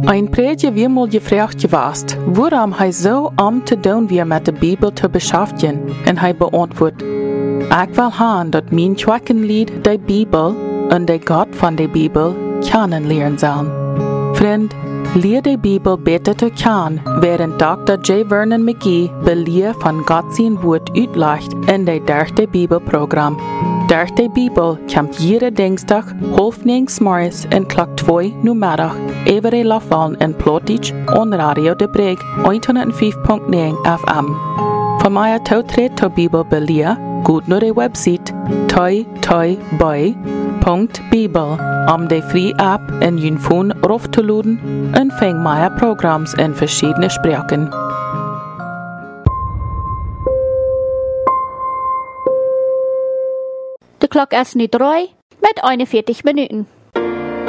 Ein Prediger wie mal gefragt gewast, warum hij so te doen weer met de Bibel te beschäftigen, en hij beantwoordt, ik wil haan dat mijn Schwackenlied de Bibel en de Gott van de Bibel kennenlernen sollen. Vriend, leer de Bibel beter te kennen, während Dr. J. Vernon McGee beleer van Gott zijn woord uitlegt in de derde Bibelprogramm. Derde Bibel komt jede Dinsdag, 8:30 morgens en klok 2 namiddag, over Lafvallen en Plotich on Radio de Breg, 105.9 FM. Voor mij toetreden tot Bibel beleer, goed naar de website toytoyboy.bibel om de free app in je phone af te laden en vang mijn programma's in verschillende spraken. De klok is nu 3 met 41 minuten.